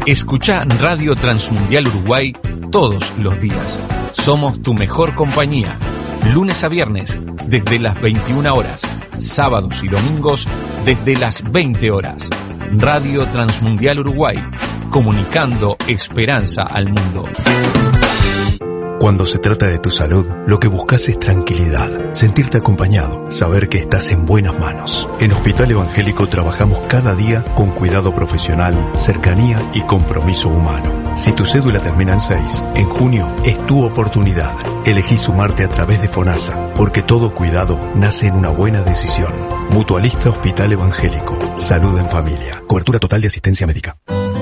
Escucha Radio Transmundial Uruguay todos los días. Somos tu mejor compañía. Lunes a viernes desde las 21 horas. Sábados y domingos desde las 20 horas. Radio Transmundial Uruguay. Comunicando esperanza al mundo. Cuando se trata de tu salud, lo que buscas es tranquilidad, sentirte acompañado, saber que estás en buenas manos. En Hospital Evangélico trabajamos cada día con cuidado profesional, cercanía y compromiso humano. Si tu cédula termina en 6, en junio es tu oportunidad. Elegí sumarte a través de FONASA, porque todo cuidado nace en una buena decisión. Mutualista Hospital Evangélico. Salud en familia. Cobertura total de asistencia médica.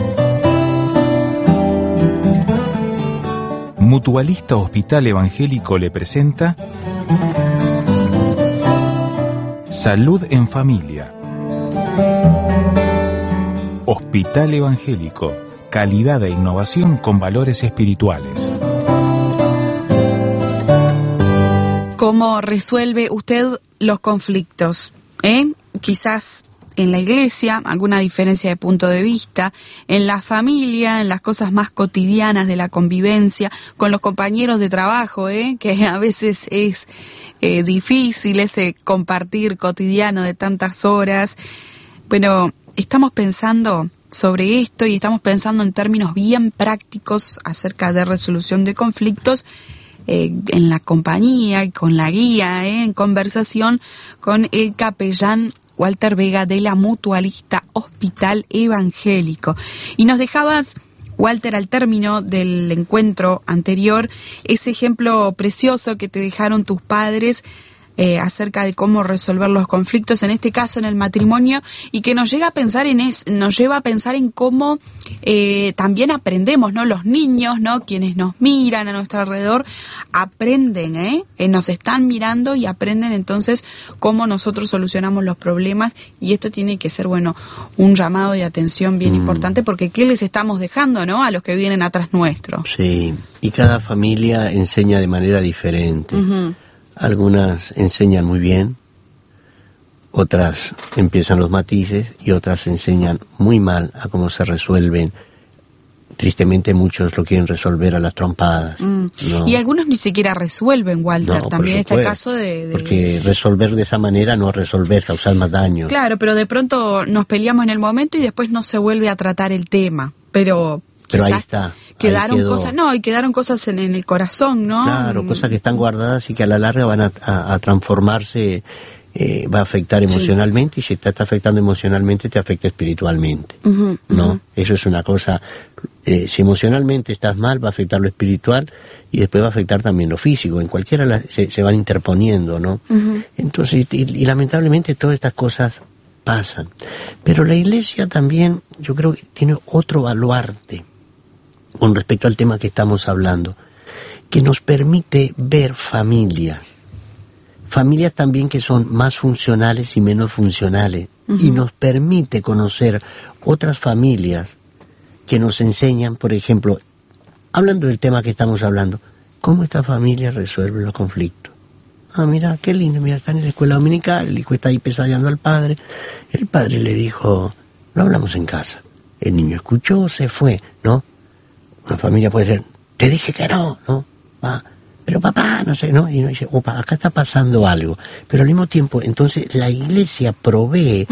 Mutualista Hospital Evangélico le presenta Salud en Familia. Hospital Evangélico, calidad e innovación con valores espirituales. ¿Cómo resuelve usted los conflictos? Quizás en la iglesia, alguna diferencia de punto de vista, en la familia, en las cosas más cotidianas de la convivencia, con los compañeros de trabajo, que a veces es difícil ese compartir cotidiano de tantas horas. Bueno, estamos pensando sobre esto y estamos pensando en términos bien prácticos acerca de resolución de conflictos en la compañía y con la guía, en conversación con el capellán Walter Vega de la Mutualista Hospital Evangélico. Y nos dejabas, Walter, al término del encuentro anterior, ese ejemplo precioso que te dejaron tus padres acerca de cómo resolver los conflictos, en este caso en el matrimonio, y que nos llega a pensar nos lleva a pensar en cómo también aprendemos, ¿no? Los niños, ¿no? Quienes nos miran a nuestro alrededor aprenden, nos están mirando y aprenden entonces cómo nosotros solucionamos los problemas, y esto tiene que ser, bueno, un llamado de atención bien importante, porque ¿qué les estamos dejando, no? A los que vienen atrás nuestro. Sí, y cada familia enseña de manera diferente. Uh-huh. Algunas enseñan muy bien, otras empiezan los matices y otras enseñan muy mal a cómo se resuelven. Tristemente muchos lo quieren resolver a las trompadas. ¿No? Y algunos ni siquiera resuelven, Walter. No, también está el caso de... Porque resolver de esa manera no es resolver, causar más daño. Claro, pero de pronto nos peleamos en el momento y después no se vuelve a tratar el tema. Pero ahí está. Quedaron cosas en el corazón, ¿no? Claro, cosas que están guardadas y que a la larga van a transformarse, va a afectar emocionalmente, y si te está afectando emocionalmente, te afecta espiritualmente, ¿no? Eso es una cosa, si emocionalmente estás mal, va a afectar lo espiritual y después va a afectar también lo físico, en cualquiera se van interponiendo, ¿no? Entonces, y lamentablemente todas estas cosas pasan. Pero la iglesia también, yo creo que tiene otro baluarte con respecto al tema que estamos hablando, que nos permite ver familias también que son más funcionales y menos funcionales, y nos permite conocer otras familias que nos enseñan, por ejemplo, hablando del tema que estamos hablando, cómo esta familia resuelve los conflictos. Ah, mira, qué lindo, mira, están en la escuela dominical, el hijo está ahí pesadeando al padre, el padre le dijo, no hablamos en casa, el niño escuchó, se fue, ¿no? Una familia puede ser, te dije que no, pero papá, no sé, ¿no? Y uno dice, opa, acá está pasando algo. Pero al mismo tiempo, entonces la iglesia provee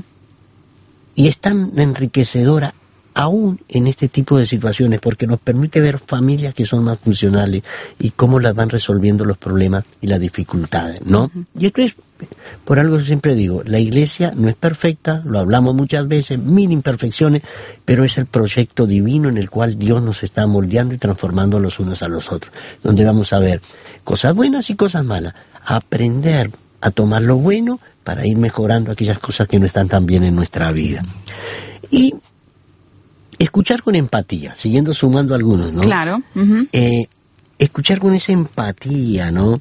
y es tan enriquecedora aún en este tipo de situaciones, porque nos permite ver familias que son más funcionales y cómo las van resolviendo los problemas y las dificultades, ¿no? Y esto es, por algo yo siempre digo, la iglesia no es perfecta, lo hablamos muchas veces, 1000 imperfecciones, pero es el proyecto divino en el cual Dios nos está moldeando y transformando los unos a los otros, donde vamos a ver cosas buenas y cosas malas, aprender a tomar lo bueno para ir mejorando aquellas cosas que no están tan bien en nuestra vida. Y escuchar con empatía, siguiendo sumando algunos, ¿no? Claro. Escuchar con esa empatía, ¿no?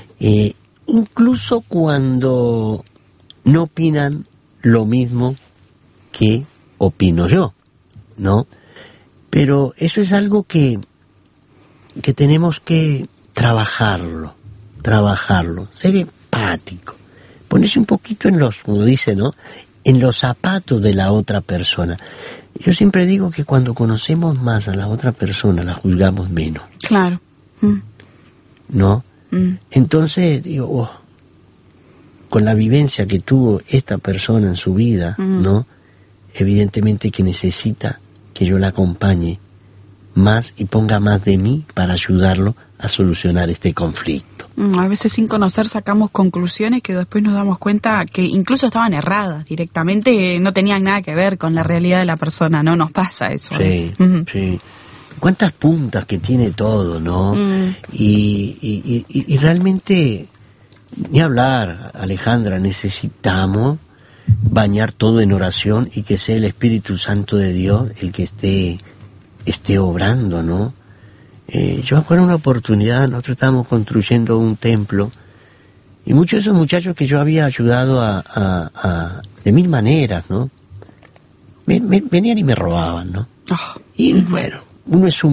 Incluso cuando no opinan lo mismo que opino yo, ¿no? Pero eso es algo que tenemos que trabajarlo, ser empático, ponerse un poquito en los, como dice, ¿no? en los zapatos de la otra persona. Yo siempre digo que cuando conocemos más a la otra persona, la juzgamos menos. Claro. ¿No? Entonces, digo, con la vivencia que tuvo esta persona en su vida, ¿no? Evidentemente que necesita que yo la acompañe más y ponga más de mí para ayudarlo a solucionar este conflicto. A veces sin conocer sacamos conclusiones que después nos damos cuenta que incluso estaban erradas directamente, no tenían nada que ver con la realidad de la persona, ¿no? Nos pasa eso. Sí, sí. Cuántas puntas que tiene todo, ¿no? Y realmente, ni hablar, Alejandra, necesitamos bañar todo en oración y que sea el Espíritu Santo de Dios el que esté obrando, ¿no? Yo me acuerdo una oportunidad, nosotros estábamos construyendo un templo y muchos de esos muchachos que yo había ayudado de mil maneras, ¿no? Venían y me robaban, ¿no? Y bueno, uno es un